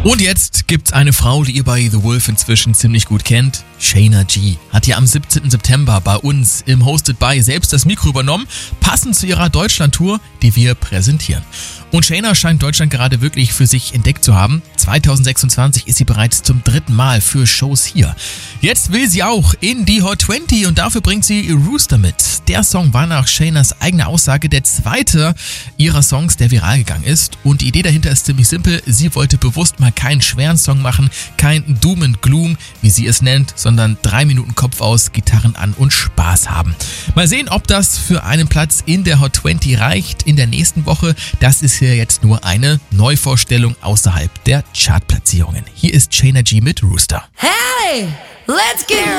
Und jetzt gibt's eine Frau, die ihr bei The Wolf inzwischen ziemlich gut kennt. Shaina G. hat ja am 17. September bei uns im Hosted by selbst das Mikro übernommen, passend zu ihrer Deutschland-Tour, die wir präsentieren. Und Shaina scheint Deutschland gerade wirklich für sich entdeckt zu haben. 2026 ist sie bereits zum 3. Mal für Shows hier. Jetzt will sie auch in die Hot 20 und dafür bringt sie Rooster mit. Der Song war nach Shainas eigener Aussage der zweite ihrer Songs, der viral gegangen ist. Und die Idee dahinter ist ziemlich simpel. Sie wollte bewusst mal keinen schweren Song machen, kein Doom and Gloom, wie sie es nennt, sondern 3 Minuten Kopf aus, Gitarren an und Spaß haben. Mal sehen, ob das für einen Platz in der Hot 20 reicht in der nächsten Woche. Das ist hier jetzt nur eine Neuvorstellung außerhalb der Chartplatzierungen. Hier ist Shaina G mit Rooster. Hey, let's get